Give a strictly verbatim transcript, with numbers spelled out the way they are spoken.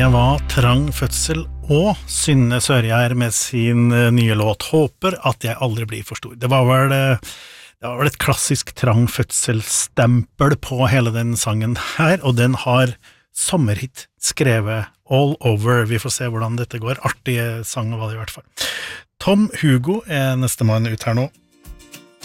Det var Trang Fødsel og Synne Sørgjær med sin nye låt Håper at jeg aldri blir for stor. Det var vel, det var vel et klassisk Trang Fødsel-stempel på hele den sangen her, og den har sommerhit skrevet all over. Vi får se hvordan dette går. Artige sang var det i hvert fall. Tom Hugo er neste mann ut her nå.